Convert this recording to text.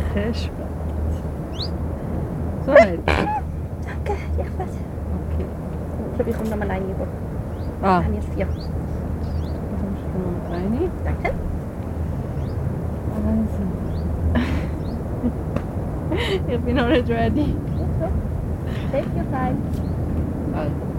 Käse. So halt. Danke, ja, was? Okay. Ich glaube, ich komme nochmal rein über. Ah, Ich habe jetzt 4. da kommst du noch rein. Danke. Also. Ich bin noch nicht ready. Take your time. Also.